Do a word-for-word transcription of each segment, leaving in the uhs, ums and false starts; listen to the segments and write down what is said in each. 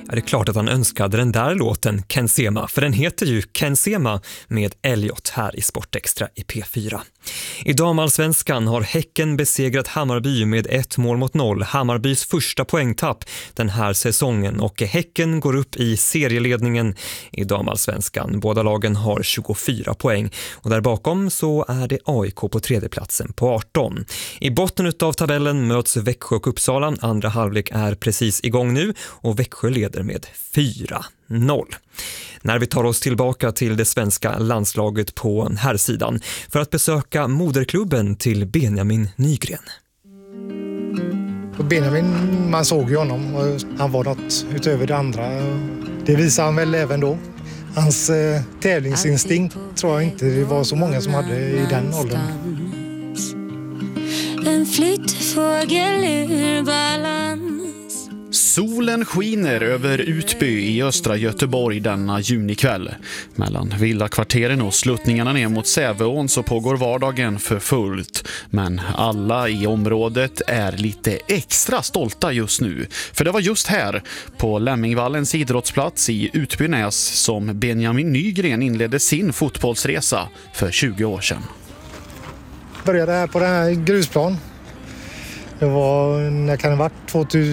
är det klart att han önskade den där låten Ken Sema, för den heter ju Ken Sema med Elliot här i Sportextra i P fyra. I damallsvenskan har Häcken besegrat Hammarby med ett mål mot noll, Hammarbys första poängtapp den här säsongen, och Häcken går upp i serieledningen i damallsvenskan. Båda lagen har tjugofyra poäng och där bakom så är det A I K på tredjeplatsen på arton. I botten av tabellen möts Växjö och Uppsala. Andra halvlek är precis igång nu och Växjö leder med fyra noll. När vi tar oss tillbaka till det svenska landslaget på herrsidan för att besöka moderklubben till Benjamin Nygren. Benjamin, man såg ju honom och han var något utöver det andra. Det visar han väl även då. Hans eh, tävlingsinstinkt tror jag inte det var så många som hade i den åldern. En flyttfågel ur balans. Solen skiner över Utby i östra Göteborg denna junikväll. Mellan villakvarteren och sluttningarna ner mot Säveån så pågår vardagen för fullt. Men alla i området är lite extra stolta just nu. För det var just här, på Lämmingvallens idrottsplats i Utbynäs, som Benjamin Nygren inledde sin fotbollsresa för tjugo år sedan. Började här på den här grusplan. Det var, när kan det ha varit,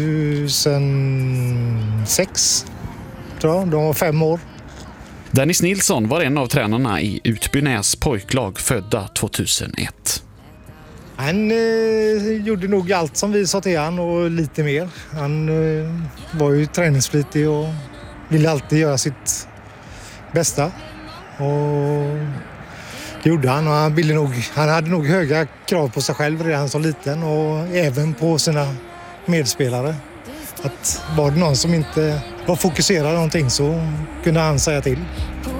tjugohundrasex tror jag, de var fem år. Dennis Nilsson var en av tränarna i Utbynäs pojklag födda tvåtusenett. Han eh, gjorde nog allt som vi sa till han och lite mer. Han eh, var ju träningsflitig och ville alltid göra sitt bästa. Och det gjorde han och han, ville nog, han hade nog höga krav på sig själv redan som liten och även på sina medspelare. Att var det någon som inte var fokuserad någonting så kunde han säga till. På